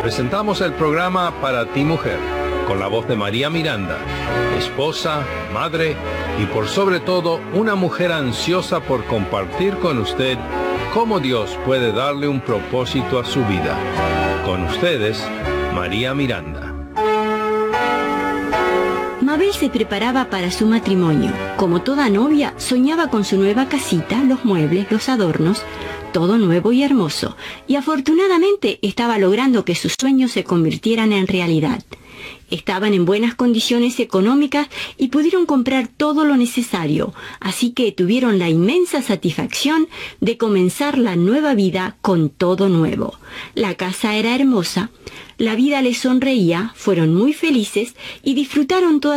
presentamos el programa Para ti Mujer, con la voz de María Miranda, esposa, madre y por sobre todo una mujer ansiosa por compartir con usted cómo Dios puede darle un propósito a su vida. Con ustedes, María Miranda. Mabel se preparaba para su matrimonio. Como toda novia, soñaba con su nueva casita, los muebles, los adornos, todo nuevo y hermoso. Y afortunadamente estaba logrando que sus sueños se convirtieran en realidad. Estaban en buenas condiciones económicas y pudieron comprar todo lo necesario, así que tuvieron la inmensa satisfacción de comenzar la nueva vida con todo nuevo. La casa era hermosa, la vida les sonreía, fueron muy felices y disfrutaron toda